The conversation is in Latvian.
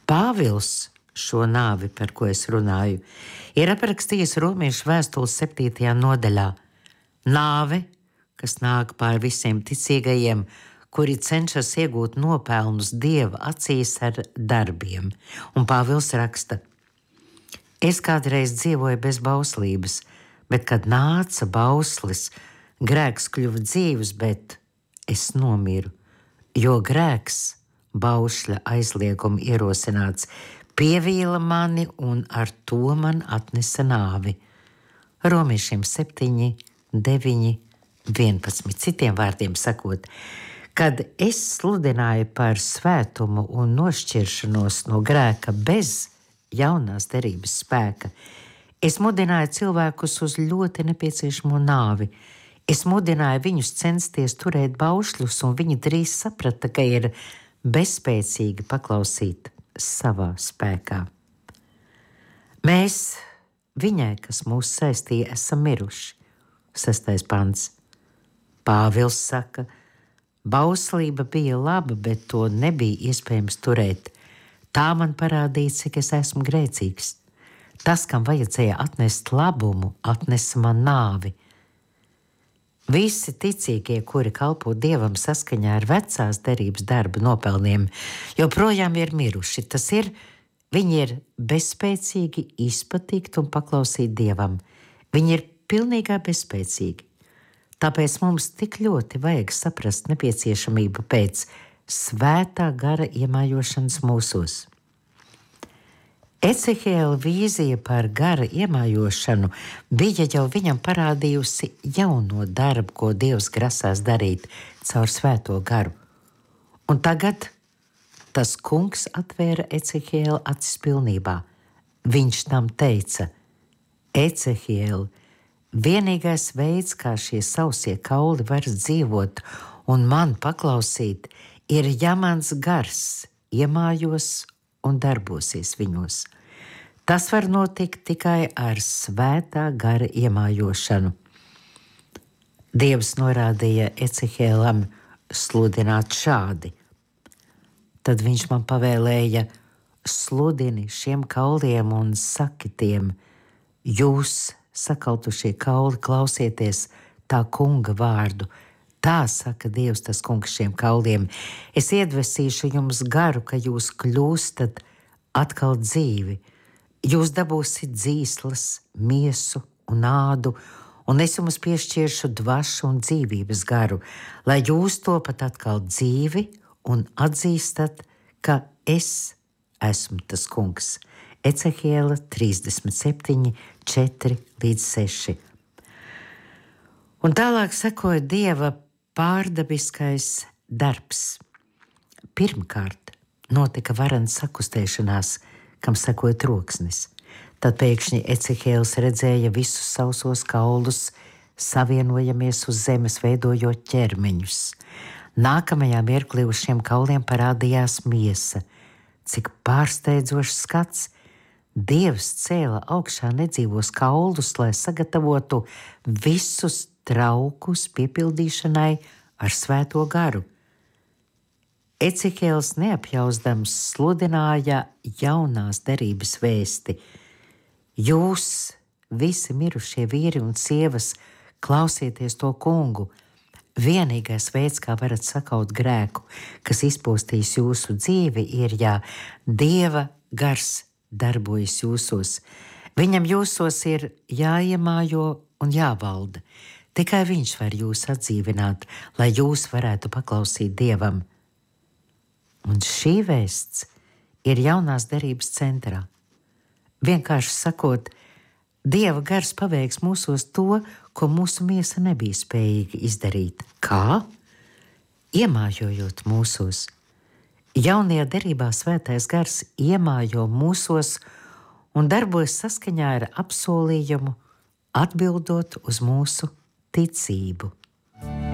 Pāvils šo nāvi, par ko es runāju, ir aprakstījis Romiešu vēstules 7. nodaļā. Nāve, kas nāk pār visiem ticīgajiem, kuri cenšas iegūt nopelnus Dieva acīs ar darbiem. Un Pāvils raksta: Es kādreiz dzīvoju bez bauslības, bet kad nāca bauslis, grēks kļuva dzīvs, bet es nomiru, jo grēks, baušļa aizlieguma ierosināts, pievīla mani un ar to man atnesa nāvi. Romiešiem 7, 9, 11. Citiem vārdiem sakot, kad es sludināju par svētumu un nošķiršanos no grēka bez jaunās derības spēka, es mudināju cilvēkus uz ļoti nepieciešamo nāvi. Es mudināju viņus censties turēt baušļus, un viņi drīz saprata, ka ir bezspēcīgi paklausīt savā spēkā. Mēs viņai, kas mūs saistīja, esam miruši. 6. pants. Pāvils saka, bauslība bija laba, bet to nebija iespējams turēt. Tā man parādīja, cik es esmu grēcīgs. Tas, kam vajadzēja atnest labumu, atnesa man nāvi. Visi ticīgie, kuri kalpo Dievam saskaņā ar vecās derības darba nopelniem, joprojām ir miruši. Tas ir, viņi ir bezspēcīgi izpatikt un paklausīt Dievam. Viņi ir pilnīgā bezspēcīgi. Tāpēc mums tik ļoti vajag saprast nepieciešamību pēc svētā gara iemājošanas mūsos. Ecehēla vīzija par gara iemājošanu bija jau viņam parādījusi jauno darbu, ko Dievs grasās darīt caur svēto garu. Un tagad tas kungs atvēra Ecehēla acis pilnībā. Viņš tam teica: Ecehēla, vienīgais veids, kā šie sausie kauli var dzīvot un man paklausīt, ir, ja mans gars iemājos un darbosies viņos. Tas var notikt tikai ar svētā gara iemājošanu. Dievs norādīja Ecehēlam sludināt šādi. Tad viņš man pavēlēja: sludini šiem kauliem un saki tiem: jūs, sakaltušie kauli, klausieties tā kunga vārdu. Tā saka Dievs, tas kungs šiem kauliem: es iedvesīšu jums garu, ka jūs kļūstat atkal dzīvi. Jūs dabūsiet dzīslas, miesu un ādu, un es jums piešķiršu dvašu un dzīvības garu, lai jūs topat atkal dzīvi un atzīstat, ka es esmu tas kungs. Ecehēla 37, 4-6. Un tālāk sekoja Dieva pārdabiskais darbs. Pirmkārt notika varens sakustēšanās, kam sekoja troksnis. Tad pēkšņi Ecehēls redzēja visus sausos kaulus savienojamies uz zemes, veidojot ķermeņus. Nākamajā mirklī uz šiem kauliem parādījās miesa. Cik pārsteidzošs skats! Dievs cēla augšā nedzīvos kaulus, lai sagatavotu visus traukus piepildīšanai ar svēto garu. Ecehēls neapjausdams sludināja jaunās derības vēsti. Jūs, visi mirušie vīri un sievas, klausieties to kungu. Vienīgais veids, kā varat sakaut grēku, kas izpostīs jūsu dzīvi, ir, ja Dieva gars darbojas jūsos. Viņam jūsos ir jāiemājo un jāvalda. Tikai viņš var jūs atdzīvināt, lai jūs varētu paklausīt Dievam. Un šī vēsts ir jaunās derības centrā. Vienkārši sakot, Dieva gars paveiks mūsos to, ko mūsu miesa nebija spējīga izdarīt. Kā? Iemājojot mūsos. Jaunajā derībā svētais gars iemājo mūsos un darbojas saskaņā ar apsolījumu, atbildot uz mūsu ticību.